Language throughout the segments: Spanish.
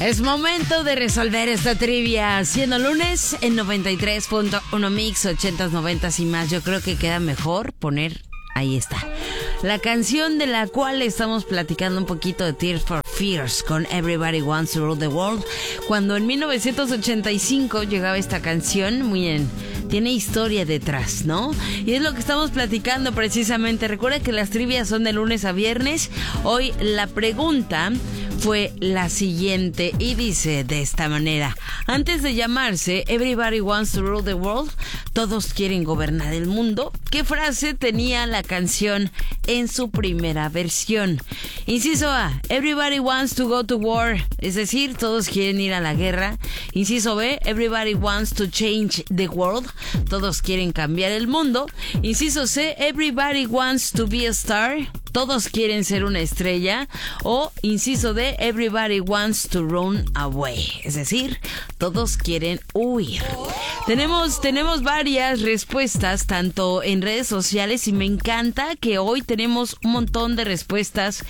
Es momento de resolver esta trivia. Siendo lunes en 93.1 Mix, 80s, 90s y más. Yo creo que queda mejor poner, ahí está, la canción de la cual estamos platicando un poquito, de Tears for Fears con Everybody Wants to Rule the World. Cuando en 1985 llegaba esta canción, muy bien, tiene historia detrás, ¿no? Y es lo que estamos platicando precisamente. Recuerda que las trivias son de lunes a viernes. Hoy la pregunta fue la siguiente y dice de esta manera: antes de llamarse Everybody Wants to Rule the World, todos quieren gobernar el mundo, ¿qué frase tenía la canción en su primera versión? Inciso A, Everybody wants to go to war, es decir, todos quieren ir a la guerra. Inciso B, Everybody wants to change the world, todos quieren cambiar el mundo. Inciso C, Everybody wants to be a star, todos quieren ser una estrella. O inciso D, Everybody wants to run away, es decir, todos quieren huir. Tenemos varias respuestas tanto en redes sociales, y me encanta que hoy tenemos un montón de respuestas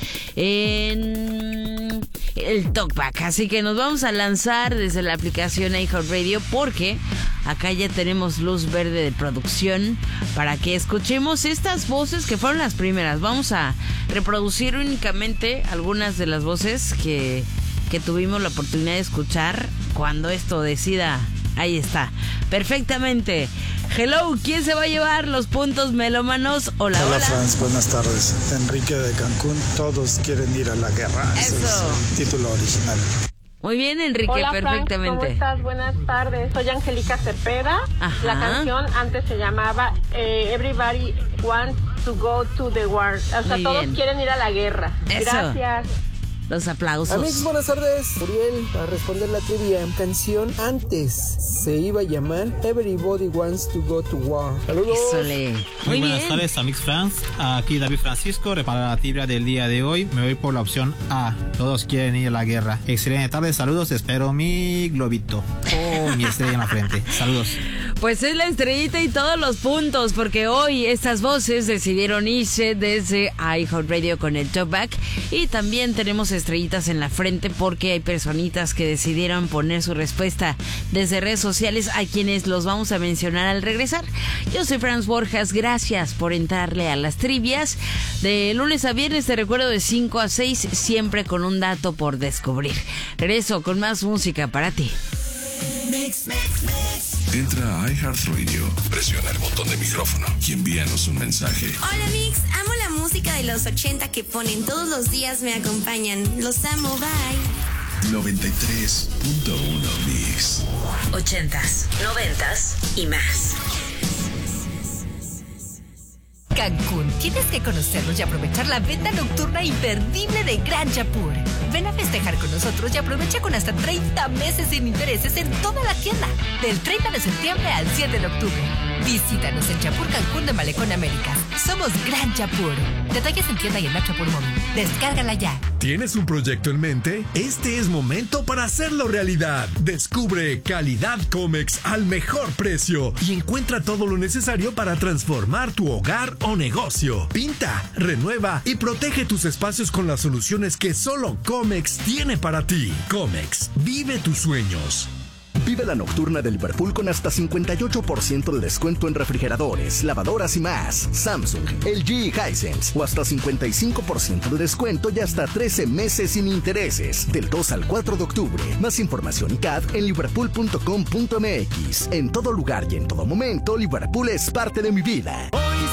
en el Talkback, así que nos vamos a lanzar desde la aplicación iHeartRadio, porque acá ya tenemos luz verde de producción para que escuchemos estas voces que fueron las primeras. Vamos a reproducir únicamente algunas de las voces que tuvimos la oportunidad de escuchar cuando esto decida. Ahí está, perfectamente. Hello, ¿quién se va a llevar los puntos melómanos? Hola, hola. Franz, buenas tardes. Enrique de Cancún, todos quieren ir a la guerra. Eso. Ese es el título original. Muy bien, Enrique, hola, perfectamente. Franz, ¿cómo estás? Buenas tardes. Soy Angélica Cepeda. Ajá. La canción antes se llamaba Everybody Wants to Go to the War. O sea, muy todos bien. Quieren ir a la guerra. Eso. Gracias. Los aplausos. Amigos, buenas tardes. Uriel, para responder la trivia. Canción antes se iba a llamar Everybody Wants to Go to War. Saludos. Muy Muy bien. buenas tardes, amigos Franz. Aquí David Francisco, para la trivia del día de hoy. Me voy por la opción A. Todos quieren ir a la guerra. Excelente tarde, saludos. Espero mi globito o mi estrella en la frente. Saludos. Pues es la estrellita y todos los puntos, porque hoy estas voces decidieron irse desde iHeartRadio con el Talkback, y también tenemos estrellitas en la frente porque hay personitas que decidieron poner su respuesta desde redes sociales, a quienes los vamos a mencionar al regresar. Yo soy Franz Borjas, gracias por entrarle a las trivias. De lunes a viernes te recuerdo de 5 a 6, siempre con un dato por descubrir. Regreso con más música para ti. Entra a iHeartRadio, presiona el botón de micrófono y envíanos un mensaje. Hola Mix, amo la música de los 80 que ponen todos los días, me acompañan. Los amo, bye. 93.1 Mix. 80s, 90s y más. Cancún, tienes que conocernos y aprovechar la venta nocturna imperdible de Gran Chapur. Ven a festejar con nosotros y aprovecha con hasta 30 meses sin intereses en toda la tienda, del 30 de septiembre al 7 de octubre. Visítanos en Chapur Cancún de Malecón Américas. Somos Gran Chapur. Detalles en tienda y en la Chapur Móvil. Descárgala ya. ¿Tienes un proyecto en mente? Este es momento para hacerlo realidad. Descubre Calidad Comex al mejor precio y encuentra todo lo necesario para transformar tu hogar o negocio. Pinta, renueva y protege tus espacios con las soluciones que solo Comex tiene para ti. Comex, vive tus sueños. Vive la nocturna de Liverpool con hasta 58% de descuento en refrigeradores, lavadoras y más. Samsung, LG y Hisense. O hasta 55% de descuento y hasta 13 meses sin intereses. Del 2 al 4 de octubre. Más información y CAD en liverpool.com.mx. En todo lugar y en todo momento, Liverpool es parte de mi vida.